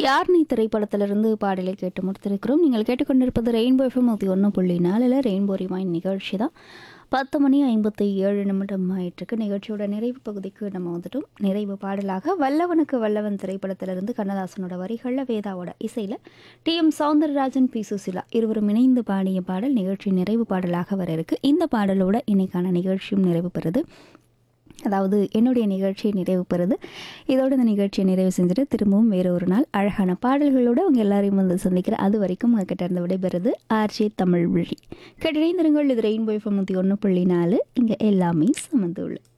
யார் நீ திரைப்படத்திலிருந்து பாடலை கேட்டு முடித்திருக்கிறோம். நீங்கள் கேட்டுக்கொண்டிருப்பது ரெயின்போ எஃப்எம் 101.4 ரெயின்போ ரிமைண்ட் நிகழ்ச்சி தான். 10:57 ஆயிட்டிருக்கு. நிகழ்ச்சியோட நிறைவு பகுதிக்கு நம்ம வந்துட்டோம். நிறைவு பாடலாக வல்லவனுக்கு வல்லவன் திரைப்படத்திலிருந்து கண்ணதாசனோட வரிகளில் வேதாவோட இசையில் டி.எம். சௌந்தரராஜன், பி. சுசிலா இருவரும் இணைந்து பாடிய பாடல் நிகழ்ச்சி நிறைவு பாடலாக வர இருக்கு. இந்த பாடலோட இன்னைக்கான நிகழ்ச்சியும் நிறைவு பெறுது. அதாவது என்னுடைய நிகழ்ச்சியை நிறைவு பெறுது. இதோட இந்த நிகழ்ச்சியை நிறைவு செஞ்சுட்டு திரும்பவும் வேற ஒரு நாள் அழகான பாடல்களோடு அவங்க எல்லாரையும் வந்து சந்திக்கிறேன். அது வரைக்கும் உங்ககிட்ட இருந்து விடைபெறுது ஆர்ஜே தமிழ் விழி. கேட்டிருங்கள். இது ரெயின்போ எஃப்எம் 101.4. இங்கே எல்லாமே சமந்துள்ளது.